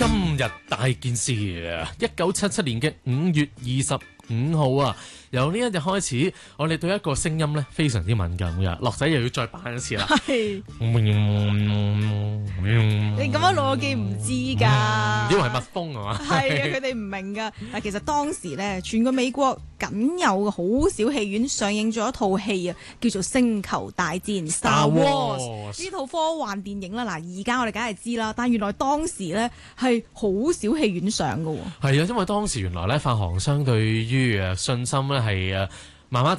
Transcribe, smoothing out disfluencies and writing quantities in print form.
今日大件事，1977年嘅5月25號啊，由呢一日開始，我哋對一個聲音咧非常之敏感嘅。樂仔又要再扮一次啦。 係，你咁樣老記唔知㗎？ 以為係蜜蜂係嘛？ 係啊，佢哋唔明㗎。但其實當時咧，全個美國僅有好少戲院上映咗一套戲啊，叫做《星球大戰 Star Wars》呢套科幻電影啦。嗱，而家我哋梗係知啦，但原來當時咧係好少戲院上㗎喎。 係啊，因為當時原來咧發行商對於信心咧係麻麻